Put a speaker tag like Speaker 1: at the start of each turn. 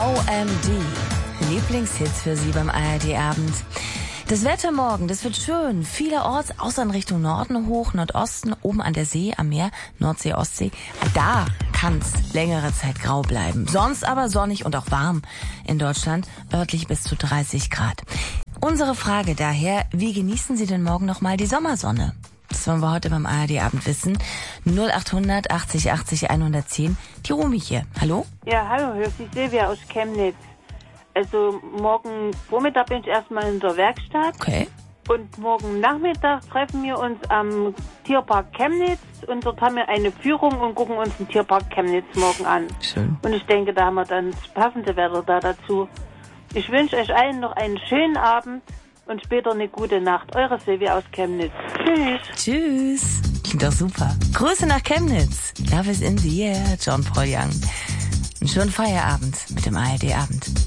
Speaker 1: OMD. Lieblingshits für Sie beim ARD-Abend. Das Wetter morgen, das wird schön. Vielerorts, außer in Richtung Norden, hoch, Nordosten, oben an der See, am Meer, Nordsee, Ostsee. Da kann's längere Zeit grau bleiben. Sonst aber sonnig und auch warm in Deutschland, örtlich bis zu 30 Grad. Unsere Frage daher, wie genießen Sie denn morgen nochmal die Sommersonne? Das wollen wir heute beim ARD-Abend wissen. 0800 80 80 110. Die Romy hier. Hallo?
Speaker 2: Ja, hallo, hier ist die Silvia aus Chemnitz. Also morgen Vormittag bin ich erstmal in der Werkstatt.
Speaker 1: Okay.
Speaker 2: Und morgen Nachmittag treffen wir uns am Tierpark Chemnitz und dort haben wir eine Führung und gucken uns den Tierpark Chemnitz morgen an.
Speaker 1: Schön.
Speaker 2: Und ich denke, da haben wir dann das passende Wetter da dazu. Ich wünsche euch allen noch einen schönen Abend und später eine gute Nacht. Eure Silvia aus Chemnitz. Tschüss.
Speaker 1: Tschüss. Klingt doch super. Grüße nach Chemnitz. Love is in the air, John Paul Young. Einen schönen Feierabend mit dem ARD-Abend.